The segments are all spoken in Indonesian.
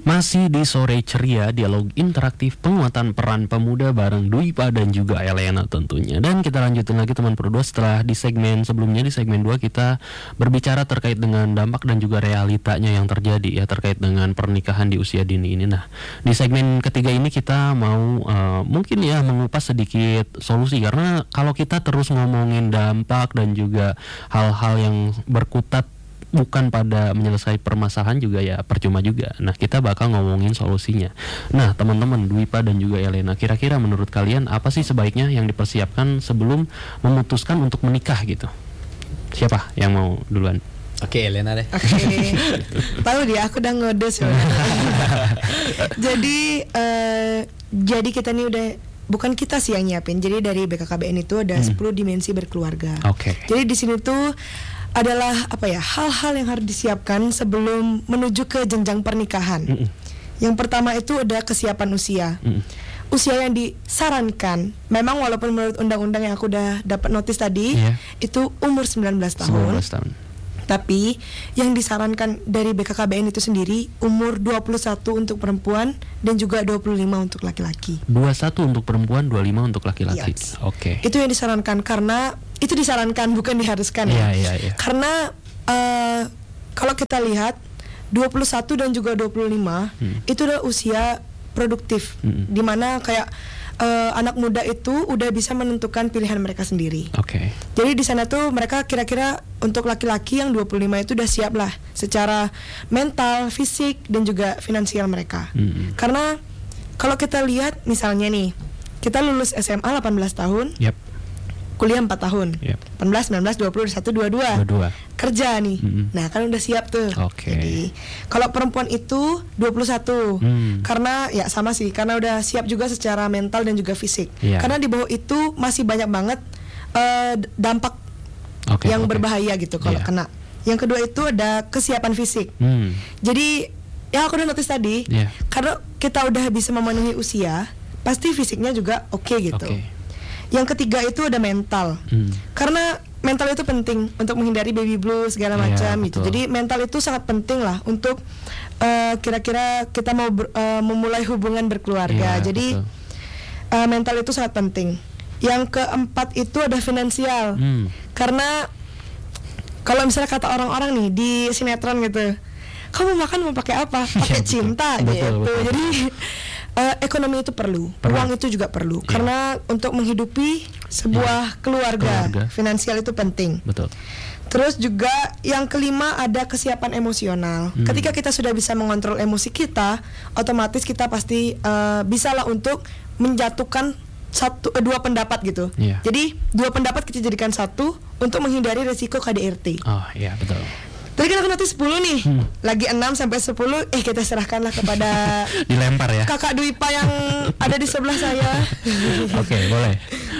Masih di Sore Ceria, dialog interaktif penguatan peran pemuda bareng Dwipa dan juga Elena tentunya. Dan kita lanjutin lagi teman Pro2 setelah di segmen sebelumnya, di segmen 2 kita berbicara terkait dengan dampak dan juga realitanya yang terjadi ya terkait dengan pernikahan di usia dini ini. Nah, di segmen ketiga ini kita mau mungkin ya mengupas sedikit solusi, karena kalau kita terus ngomongin dampak dan juga hal-hal yang berkutat bukan pada menyelesaikan permasalahan juga ya percuma juga. Nah, kita bakal ngomongin solusinya. Nah, teman-teman Dwipa dan juga Elena, kira-kira menurut kalian apa sih sebaiknya yang dipersiapkan sebelum memutuskan untuk menikah gitu? Siapa yang mau duluan? Oke, Elena deh. Oke. Tahu dia, aku udah ngode sebenarnya. Jadi kita nih udah, bukan kita sih yang nyiapin. Jadi dari BKKBN itu ada 10 dimensi berkeluarga. Oke. Jadi di sini tuh adalah hal-hal yang harus disiapkan sebelum menuju ke jenjang pernikahan. Yang pertama itu ada kesiapan usia. Usia yang disarankan, memang walaupun menurut undang-undang yang aku udah dapat notis tadi, itu umur 19 tahun. 19 tahun. Tapi yang disarankan dari BKKBN itu sendiri umur 21 untuk perempuan dan juga 25 untuk laki-laki. 21 untuk perempuan, 25 untuk laki-laki. Yes. Oke. Itu yang disarankan, karena itu disarankan bukan diharuskan ya. Iya. Karena kalau kita lihat 21 dan juga 25 itu udah usia produktif, dimana kayak anak muda itu udah bisa menentukan pilihan mereka sendiri. Oke. Jadi di sana tuh mereka kira-kira untuk laki-laki yang 25 itu udah siap lah secara mental, fisik dan juga finansial mereka. Karena kalau kita lihat misalnya nih, kita lulus SMA 18 tahun. Yep. Kuliah 4 tahun. Yep. 18, 19, 20, 21, 22. Kerja nih. Nah, kan udah siap tuh. Oke. Jadi, kalau perempuan itu 21. Karena ya sama sih, karena udah siap juga secara mental dan juga fisik. Karena di bawah itu masih banyak banget dampak yang berbahaya gitu kalau kena. Yang kedua itu ada kesiapan fisik. Jadi, yang aku udah notice tadi, karena kita udah bisa memenuhi usia, pasti fisiknya juga oke gitu. Yang ketiga itu ada mental. Karena mental itu penting untuk menghindari baby blues segala macam gitu. Jadi mental itu sangat penting lah untuk kira-kira kita mau memulai hubungan berkeluarga. Jadi mental itu sangat penting. Yang keempat itu ada finansial. Karena kalau misalnya kata orang-orang nih di sinetron gitu, kamu makan mau pakai apa? Pakai cinta gitu. Betul. Jadi ekonomi itu perlu, uang itu juga perlu, karena untuk menghidupi sebuah keluarga, finansial itu penting. Betul. Terus juga yang kelima ada kesiapan emosional. Ketika kita sudah bisa mengontrol emosi kita, otomatis kita pasti bisa lah untuk menjatuhkan dua pendapat gitu. Jadi dua pendapat kita jadikan satu untuk menghindari resiko KDRT. Oh iya, betul. Tadi kan aku notis 10 nih, lagi 6 sampai 10, kita serahkanlah kepada dilempar ya kakak Dwipa yang ada di sebelah saya. Oke, boleh.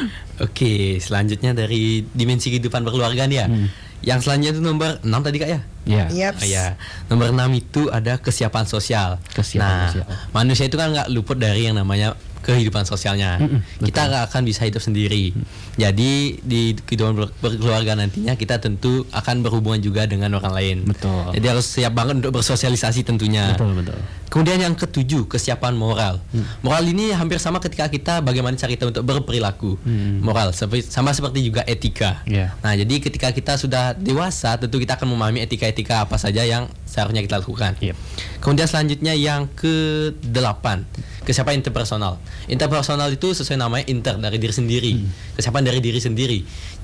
Oke, selanjutnya dari dimensi kehidupan berkeluarga nih ya. Yang selanjutnya itu nomor 6 tadi Kak ya? Iya. Ya. Nomor 6 itu ada kesiapan sosial. Sosial. Manusia itu kan nggak luput dari yang namanya kehidupan sosialnya. Kita nggak akan bisa hidup sendiri. Jadi di kehidupan berkeluarga nantinya kita tentu akan berhubungan juga dengan orang lain. Betul. Jadi harus siap banget untuk bersosialisasi tentunya. Betul. Kemudian yang ketujuh, kesiapan moral. Moral ini hampir sama ketika kita bagaimana cara kita untuk berperilaku. Moral sama seperti juga etika. Nah, jadi ketika kita sudah dewasa, tentu kita akan memahami etika-etika apa saja yang seharusnya kita lakukan. Kemudian selanjutnya yang ke-8, kesiapan interpersonal. Interpersonal itu sesuai namanya inter, dari diri sendiri. Kesiapan dari diri sendiri.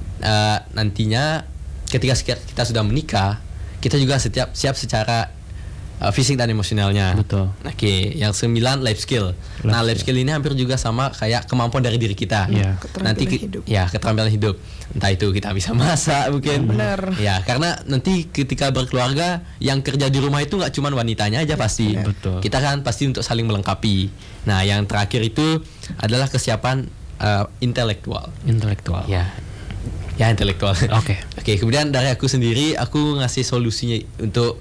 Nantinya ketika kita sudah menikah, kita juga siap secara fisik dan emosionalnya. Betul. Oke, yang 9 life skill. Life skill ini hampir juga sama kayak kemampuan dari diri kita. Nanti keterampilan hidup. Entah itu kita bisa masak mungkin. Benar. Ya, karena nanti ketika berkeluarga yang kerja di rumah itu nggak cuma wanitanya aja pasti. Betul. Kita kan pasti untuk saling melengkapi. Nah, yang terakhir itu adalah kesiapan intelektual. Ya, intelektual. Oke, kemudian dari aku sendiri, aku ngasih solusinya untuk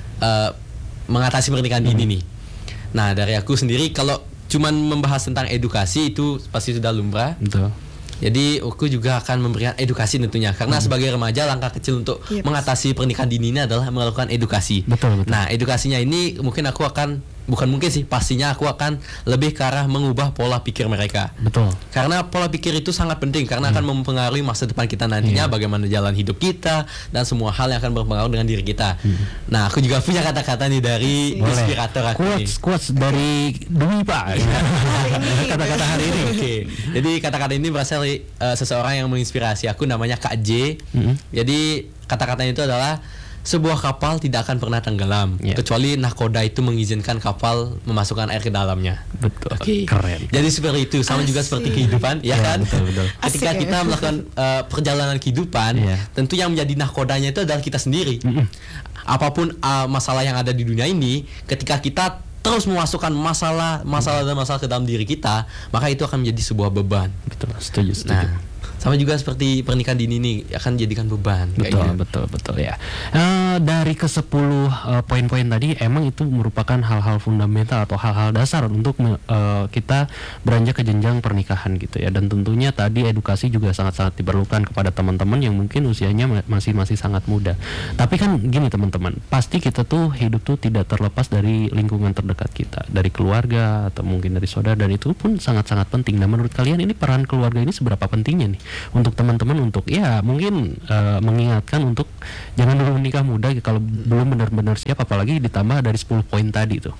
mengatasi pernikahan dini nih. Nah, dari aku sendiri kalau cuman membahas tentang edukasi itu pasti sudah lumrah. Betul. Jadi aku juga akan memberikan edukasi tentunya, karena sebagai remaja langkah kecil untuk mengatasi pernikahan dini ini adalah melakukan edukasi. Betul. Nah, edukasinya ini mungkin aku akan bukan mungkin sih, pastinya aku akan lebih ke arah mengubah pola pikir mereka. Betul. Karena pola pikir itu sangat penting karena akan mempengaruhi masa depan kita nantinya, bagaimana jalan hidup kita dan semua hal yang akan berpengaruh dengan diri kita. Nah, aku juga punya kata-kata nih dari inspirator aku. Quotes dari Dwi Pak. Kata-kata hari ini. Oke. Jadi kata-kata ini berasal dari seseorang yang menginspirasi aku, namanya Kak J. Jadi kata-katanya itu adalah sebuah kapal tidak akan pernah tenggelam kecuali nahkoda itu mengizinkan kapal memasukkan air ke dalamnya. Betul. Keren. Jadi seperti itu, sama juga seperti kehidupan, ya kan? Betul. Ketika kita melakukan perjalanan kehidupan, tentu yang menjadi nahkodanya itu adalah kita sendiri. Apapun masalah yang ada di dunia ini, ketika kita terus memasukkan masalah ke dalam diri kita, maka itu akan menjadi sebuah beban. Betul. Setuju. Nah, sama juga seperti pernikahan dini ini akan jadikan beban. Betul ya. Dari ke-10 poin-poin tadi, emang itu merupakan hal-hal fundamental atau hal-hal dasar untuk kita beranjak ke jenjang pernikahan gitu ya. Dan tentunya tadi edukasi juga sangat-sangat diperlukan kepada teman-teman yang mungkin usianya masih sangat muda. Tapi kan gini teman-teman, pasti kita tuh hidup tuh tidak terlepas dari lingkungan terdekat kita, dari keluarga atau mungkin dari saudara, dan itu pun sangat-sangat penting. Nah, menurut kalian ini peran keluarga ini seberapa pentingnya nih untuk teman-teman untuk ya mungkin mengingatkan untuk jangan dulu menikah muda kalau belum benar-benar siap, apalagi ditambah dari 10 poin tadi tuh.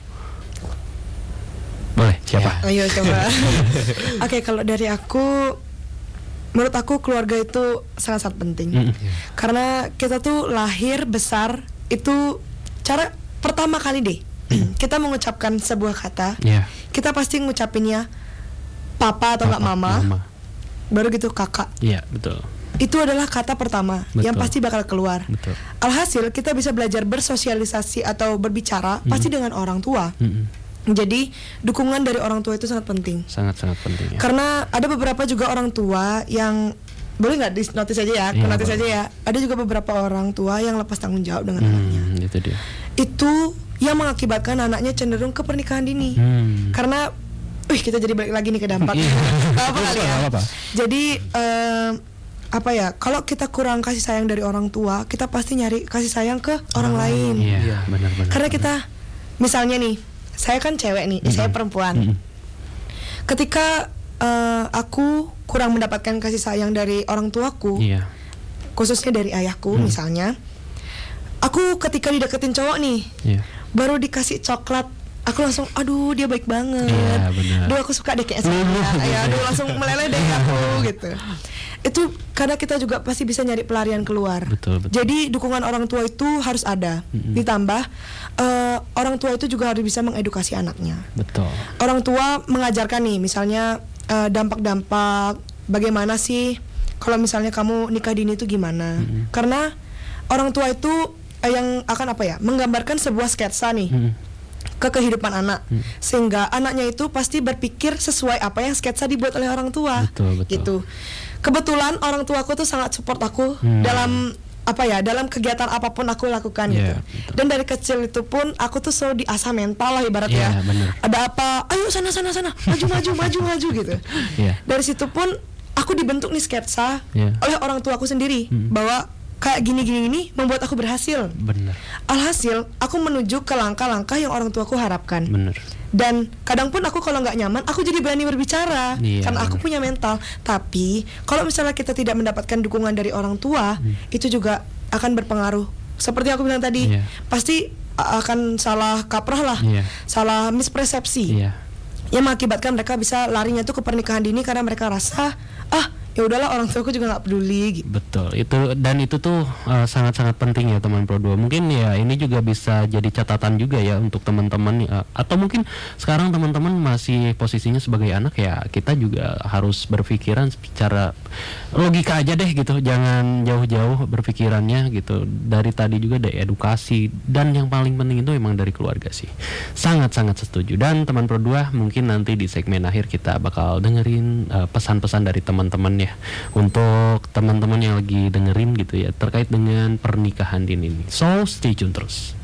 Boleh, siapa? Ayo coba. Oke, kalau dari aku, menurut aku keluarga itu sangat-sangat penting. Karena kita tuh lahir besar itu cara pertama kali deh kita mengucapkan sebuah kata, kita pasti ngucapinnya papa atau enggak mama. Baru gitu kakak. Iya, betul. Itu adalah kata pertama yang pasti bakal keluar. Betul. Alhasil kita bisa belajar bersosialisasi atau berbicara pasti dengan orang tua. Jadi dukungan dari orang tua itu sangat penting. Sangat-sangat penting ya. Karena ada beberapa juga orang tua yang boleh nggak di notice aja ya, notice aja ya. Ada juga beberapa orang tua yang lepas tanggung jawab dengan anaknya. Itu dia. Itu yang mengakibatkan anaknya cenderung ke pernikahan dini. Karena kita jadi balik lagi nih ke dampak. Apa? Jadi apa ya? Kalau kita kurang kasih sayang dari orang tua, kita pasti nyari kasih sayang ke orang lain. Iya, benar-benar. Karena kita, misalnya nih, saya kan cewek nih, saya perempuan. Ketika aku kurang mendapatkan kasih sayang dari orang tuaku, khususnya dari ayahku misalnya, aku ketika dideketin cowok nih, baru dikasih coklat, aku langsung, aduh dia baik banget, aduh aku suka deh kayak saya, aduh langsung meleleh deh aku gitu. Itu karena kita juga pasti bisa nyari pelarian keluar. Betul. Jadi dukungan orang tua itu harus ada. Ditambah orang tua itu juga harus bisa mengedukasi anaknya. Betul. Orang tua mengajarkan nih, misalnya dampak-dampak bagaimana sih kalau misalnya kamu nikah dini itu gimana. Karena orang tua itu yang akan menggambarkan sebuah sketsa nih ke kehidupan anak, sehingga anaknya itu pasti berpikir sesuai apa yang sketsa dibuat oleh orang tua. Betul. Gitu. Kebetulan orang tuaku tuh sangat support aku dalam dalam kegiatan apapun aku lakukan gitu. Betul. Dan dari kecil itu pun aku tuh selalu diasah mental lah ibaratnya. Ada apa, ayo sana, maju gitu. Dari situ pun aku dibentuk nih sketsa oleh orang tuaku sendiri bahwa kayak gini membuat aku berhasil. Benar. Alhasil aku menuju ke langkah-langkah yang orang tuaku harapkan. Benar. Dan kadang pun aku kalau nggak nyaman, aku jadi berani berbicara karena aku punya mental. Tapi kalau misalnya kita tidak mendapatkan dukungan dari orang tua, itu juga akan berpengaruh. Seperti aku bilang tadi, pasti akan salah kaprah lah, salah mispersepsi, yang mengakibatkan mereka bisa larinya tuh ke pernikahan dini karena mereka rasa ya udahlah orang tuaku juga nggak peduli gitu. Betul, itu tuh sangat-sangat penting ya teman Pro 2. Mungkin ya ini juga bisa jadi catatan juga ya untuk teman-teman atau mungkin sekarang teman-teman masih posisinya sebagai anak, ya kita juga harus berpikiran secara logika aja deh gitu, jangan jauh-jauh berpikirannya gitu. Dari tadi juga ada edukasi, dan yang paling penting itu emang dari keluarga sih. Sangat-sangat setuju. Dan teman Pro 2, mungkin nanti di segmen akhir kita bakal dengerin pesan-pesan dari teman-teman ya, untuk teman-teman yang lagi dengerin gitu ya, terkait dengan pernikahan dini ini. So stay tune terus.